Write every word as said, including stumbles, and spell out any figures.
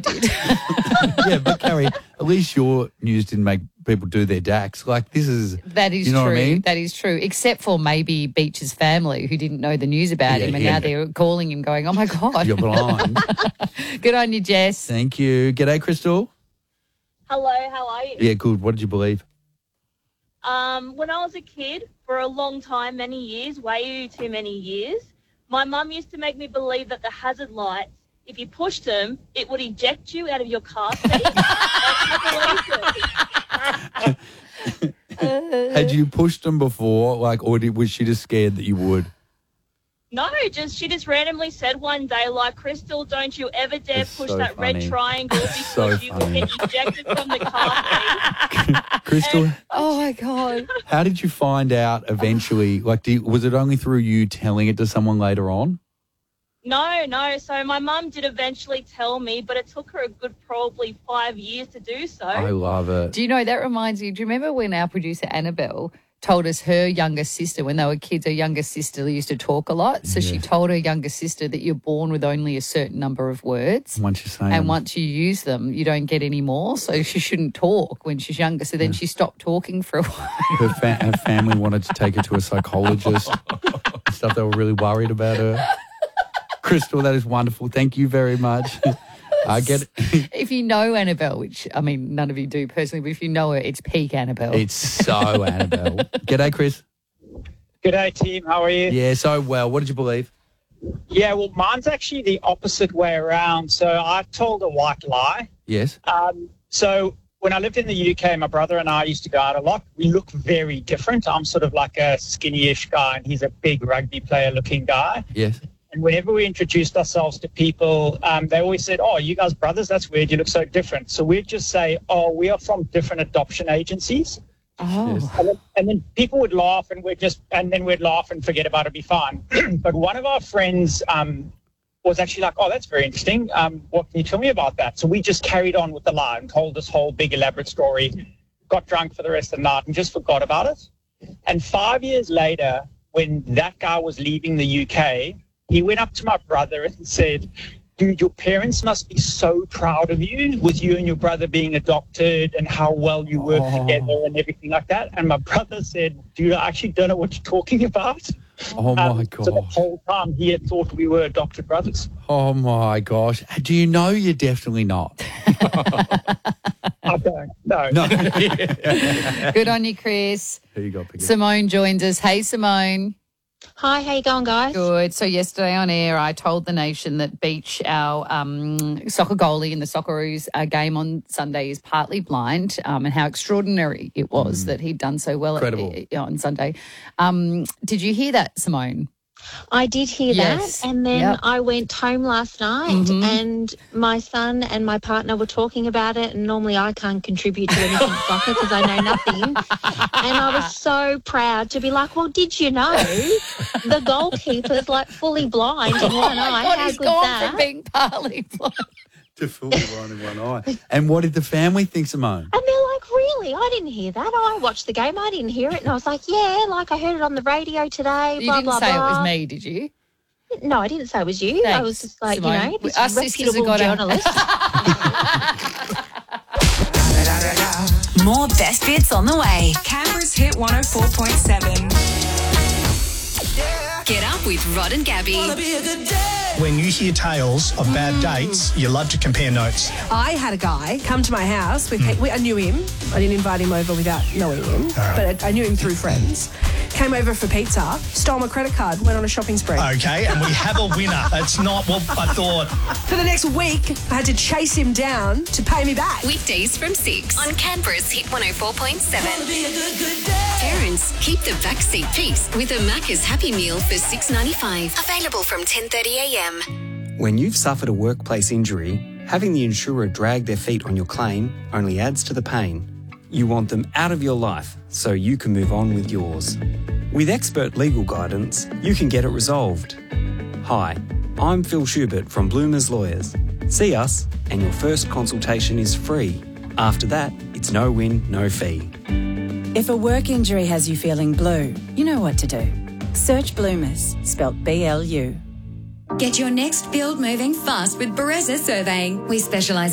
did. Yeah, but Carrie, at least your news didn't make people do their dax. Like, this is... That is you know true. What I mean? That is true, except for maybe Beach's family who didn't know the news about Yeah, him and yeah. now they're calling him going, oh, my God. You're blind. Good on you, Jess. Thank you. G'day, Crystal. Hello, how are you? Yeah, good. What did you believe? Um, when I was a kid, for a long time, many years, way too many years, my mum used to make me believe that the hazard lights, if you pushed them, it would eject you out of your car seat. I believed it. Had you pushed them before, like, or did, was she just scared that you would? No, just she just randomly said one day, like, Crystal, don't you ever dare That's push so that funny. red triangle because So you will funny. get ejected from the car seat. Crystal, Oh, my God. how did you find out eventually? Like, do you, was it only through you telling it to someone later on? No, no. So my mum did eventually tell me, but it took her a good probably five years to do so. I love it. Do you know, that reminds me, do you remember when our producer Annabelle told us her younger sister, when they were kids, her younger sister used to talk a lot. So she Yes. told her younger sister that you're born with only a certain number of words. Once you say And them. once you use them, you don't get any more. So she shouldn't talk when she's younger. So then she stopped talking for a while. her, fa- her family wanted to take her to a psychologist. Stuff, they were really worried about her. Crystal, that is wonderful. Thank you very much. I get it. If you know Annabelle, which, I mean, none of you do personally, but if you know her, it's peak Annabelle. It's so Annabelle. G'day, Chris. G'day, team. How are you? Yeah, so well. What did you believe? Yeah, well, mine's actually the opposite way around. So I told a white lie. Yes. Um, so when I lived in the U K, my brother and I used to go out a lot. We look very different. I'm sort of like a skinny-ish guy, and he's a big rugby player-looking guy. Yes. And whenever we introduced ourselves to people, um, they always said, oh, you guys brothers? That's weird. You look so different. So we'd just say, oh, we are from different adoption agencies. oh. Yes. And then, and then people would laugh, and we'd just, and then we'd laugh and forget about it, be fine. But one of our friends um, was actually like, oh, that's very interesting. Um, what can you tell me about that? So we just carried on with the lie and told this whole big elaborate story, got drunk for the rest of the night and just forgot about it. And five years later, when that guy was leaving the U K, he went up to my brother and said, dude, your parents must be so proud of you with you and your brother being adopted and how well you work Oh. together and everything like that. And my brother said, dude, I actually don't know what you're talking about. Oh, my Um, So the gosh. whole time he had thought we were adopted brothers. Oh, my gosh. Do you know you're definitely not? I don't know. No. Good on you, Chris. Who you got, Piggy? Simone joins us. Hey, Simone. Hi, how you going, guys? Good. So yesterday on air, I told the nation that Beach, our um, soccer goalie in the Socceroos uh, game on Sunday, is partly blind, um, and how extraordinary it was Mm. that he'd done so well Incredible. at, on Sunday. Um, did you hear that, Simone? I did hear Yes. that. And then Yep. I went home last night Mhm. and my son and my partner were talking about it. And normally I can't contribute to anything soccer because I know nothing. And I was so proud to be like, well, did you know the goalkeeper's like fully blind in Oh, one my eye? God, How he's good's gone that? from being partly blind. To fool one in one eye. And what did the family think, Simone? And they're like, really? I didn't hear that. I watched the game. I didn't hear it. And I was like, yeah, like I heard it on the radio today, You blah, didn't blah, say blah. it was me, did you? No, I didn't say it was you. I Thanks, was just like, Simone. you know, this Us sisters have reputable got our- journalist. More best bits on the way. Canberra's Hit one oh four point seven. Get up with Rod and Gabby. When you hear tales of bad dates, you love to compare notes. I had a guy come to my house. We, we I knew him. I didn't invite him over without knowing him, but I, I knew him through friends. Came over for pizza, stole my credit card, went on a shopping spree. Okay, and we have a winner. That's not what I thought. For the next week, I had to chase him down to pay me back. Weekdays from six on Canberra's Hit one oh four point seven. Parents, keep the backseat peace with a Macca's Happy Meal for six ninety-five. Available from ten thirty a m. When you've suffered a workplace injury, having the insurer drag their feet on your claim only adds to the pain. You want them out of your life so you can move on with yours. With expert legal guidance, you can get it resolved. Hi, I'm Phil Schubert from Bloomers Lawyers. See us and your first consultation is free. After that, it's no win, no fee. If a work injury has you feeling blue, you know what to do. Search Bloomers, spelt B L U. Get your next field moving fast with Bereza Surveying. We specialise